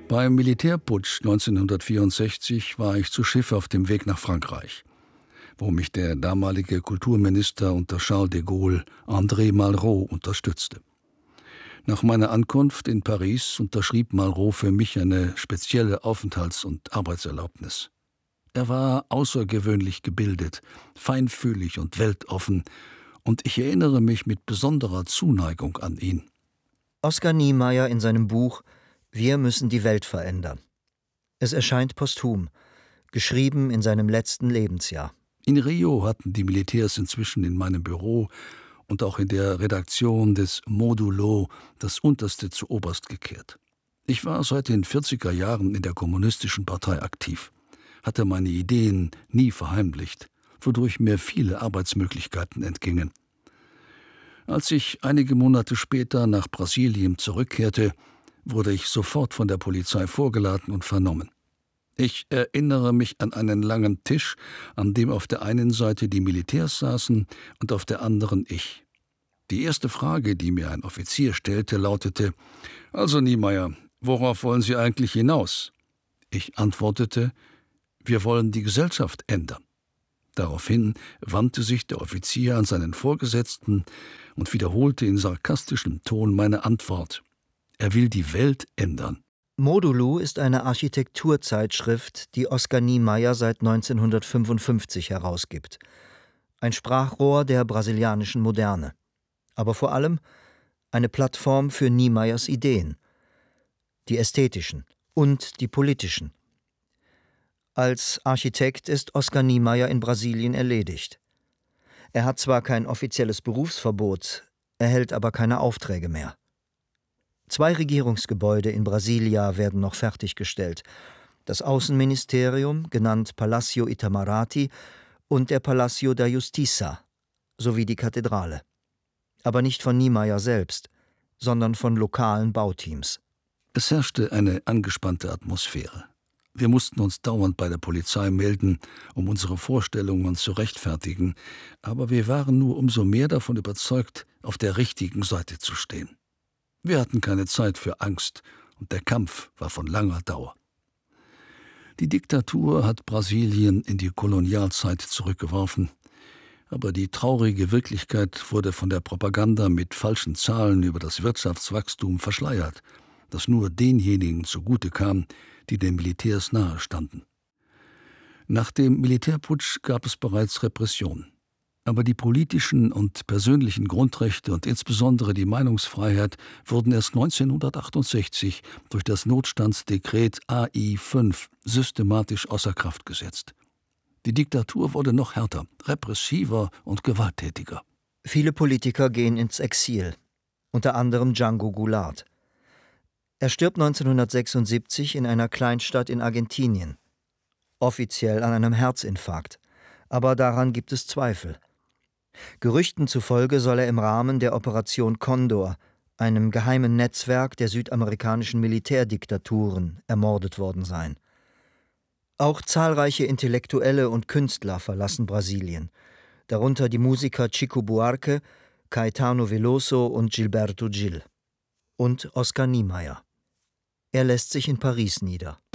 Beim Militärputsch 1964 war ich zu Schiff auf dem Weg nach Frankreich, wo mich der damalige Kulturminister unter Charles de Gaulle, André Malraux, unterstützte. Nach meiner Ankunft in Paris unterschrieb Malraux für mich eine spezielle Aufenthalts- und Arbeitserlaubnis. Er war außergewöhnlich gebildet, feinfühlig und weltoffen, und ich erinnere mich mit besonderer Zuneigung an ihn. Oskar Niemeyer in seinem Buch »Wir müssen die Welt verändern«. Es erscheint posthum, geschrieben in seinem letzten Lebensjahr. In Rio hatten die Militärs inzwischen in meinem Büro und auch in der Redaktion des Modulo das Unterste zu Oberst gekehrt. Ich war seit den 40er Jahren in der Kommunistischen Partei aktiv, hatte meine Ideen nie verheimlicht, wodurch mir viele Arbeitsmöglichkeiten entgingen. Als ich einige Monate später nach Brasilien zurückkehrte, wurde ich sofort von der Polizei vorgeladen und vernommen. Ich erinnere mich an einen langen Tisch, an dem auf der einen Seite die Militärs saßen und auf der anderen ich. Die erste Frage, die mir ein Offizier stellte, lautete: »Also Niemeyer, worauf wollen Sie eigentlich hinaus?« Ich antwortete: »Wir wollen die Gesellschaft ändern.« Daraufhin wandte sich der Offizier an seinen Vorgesetzten und wiederholte in sarkastischem Ton meine Antwort: Er will die Welt ändern. Modulo ist eine Architekturzeitschrift, die Oskar Niemeyer seit 1955 herausgibt. Ein Sprachrohr der brasilianischen Moderne. Aber vor allem eine Plattform für Niemeyers Ideen. Die ästhetischen und die politischen. Als Architekt ist Oskar Niemeyer in Brasilien erledigt. Er hat zwar kein offizielles Berufsverbot, erhält aber keine Aufträge mehr. 2 Regierungsgebäude in Brasilia werden noch fertiggestellt. Das Außenministerium, genannt Palacio Itamaraty, und der Palacio da Justiça, sowie die Kathedrale. Aber nicht von Niemeyer selbst, sondern von lokalen Bauteams. Es herrschte eine angespannte Atmosphäre. Wir mussten uns dauernd bei der Polizei melden, um unsere Vorstellungen zu rechtfertigen, aber wir waren nur umso mehr davon überzeugt, auf der richtigen Seite zu stehen. Wir hatten keine Zeit für Angst, und der Kampf war von langer Dauer. Die Diktatur hat Brasilien in die Kolonialzeit zurückgeworfen, aber die traurige Wirklichkeit wurde von der Propaganda mit falschen Zahlen über das Wirtschaftswachstum verschleiert, das nur denjenigen zugute kam, die den Militärs nahestanden. Nach dem Militärputsch gab es bereits Repression. Aber die politischen und persönlichen Grundrechte und insbesondere die Meinungsfreiheit wurden erst 1968 durch das Notstandsdekret AI 5 systematisch außer Kraft gesetzt. Die Diktatur wurde noch härter, repressiver und gewalttätiger. Viele Politiker gehen ins Exil, unter anderem Django Goulart. Er stirbt 1976 in einer Kleinstadt in Argentinien. Offiziell an einem Herzinfarkt, aber daran gibt es Zweifel. Gerüchten zufolge soll er im Rahmen der Operation Condor, einem geheimen Netzwerk der südamerikanischen Militärdiktaturen, ermordet worden sein. Auch zahlreiche Intellektuelle und Künstler verlassen Brasilien, darunter die Musiker Chico Buarque, Caetano Veloso und Gilberto Gil. Und Oskar Niemeyer. Er lässt sich in Paris nieder.